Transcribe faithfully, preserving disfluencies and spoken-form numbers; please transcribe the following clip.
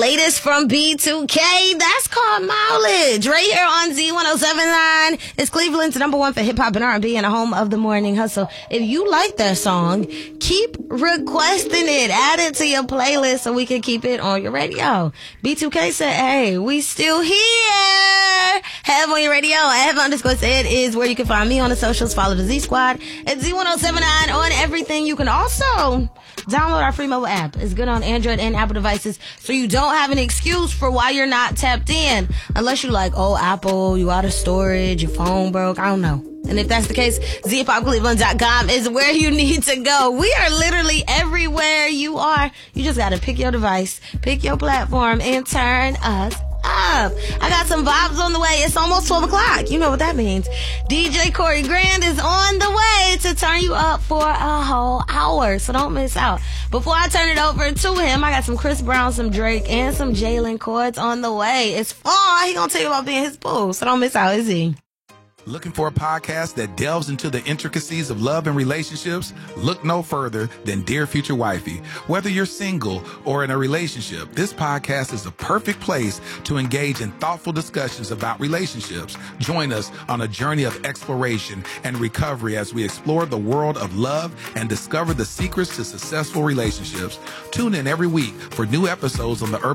Latest from B two K, that's called Mileage, right here on Z ten seventy-nine. It's Cleveland's number one for hip-hop and R and B and the home of the morning hustle. If you like that song, keep requesting it. Add it to your playlist so we can keep it on your radio. B two K said, hey, we still here. Have on your radio. Have underscore said is where you can find me on the socials. Follow the Z Squad at Z ten seventy-nine on everything. You can also download our free mobile app. It's good on Android and Apple devices, so you don't have an excuse for why you're not tapped in. Unless you like, oh, Apple, you out of storage, your phone broke, I don't know. And if that's the case, Z Hip Hop Cleveland dot com is where you need to go. We are literally everywhere you are. You just got to pick your device, pick your platform, and turn us up. I got some vibes on the way. It's almost twelve o'clock. You know what that means. D J Corey Grand is on the way to turn you up for a whole hour, so don't miss out. Before I turn it over to him, I got some Chris Brown, some Drake, and some Jalen Cords on the way. It's fall. He gonna tell you about being his boo, so don't miss out, is he? Looking for a podcast that delves into the intricacies of love and relationships? Look no further than Dear Future Wifey. Whether you're single or in a relationship, this podcast is the perfect place to engage in thoughtful discussions about relationships. Join us on a journey of exploration and recovery as we explore the world of love and discover the secrets to successful relationships. Tune in every week for new episodes on the Urban